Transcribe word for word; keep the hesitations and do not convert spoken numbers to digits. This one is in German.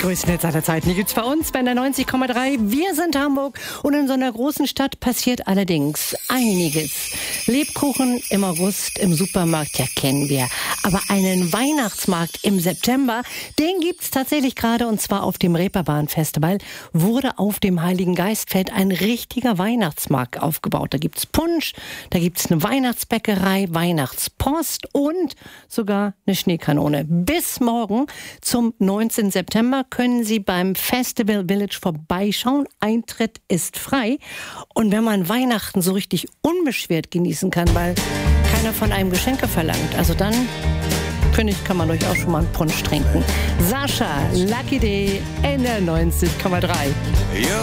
größten Hits aller Zeiten, die gibt's bei uns bei der neunzig Komma drei. Wir sind Hamburg und in so einer großen Stadt passiert allerdings einiges. Lebkuchen im August im Supermarkt, ja, kennen wir. Aber einen Weihnachtsmarkt im September, den gibt's tatsächlich gerade, und zwar auf dem Reeperbahn-Festival wurde auf dem Heiligen Geistfeld ein richtiger Weihnachtsmarkt aufgebaut. Da gibt's Punsch, da gibt's eine Weihnachtsbäckerei, Weihnachtspost und sogar eine Schneekanone. Bis morgen zum neunzehnten September können Sie beim Festival Village vorbeischauen. Eintritt ist frei. Und wenn man Weihnachten so richtig unbeschwert genießen kann, weil keiner von einem Geschenke verlangt, also dann, finde ich, kann man durchaus schon mal einen Punsch trinken. Sascha, Lucky Day in der neunzig Komma drei.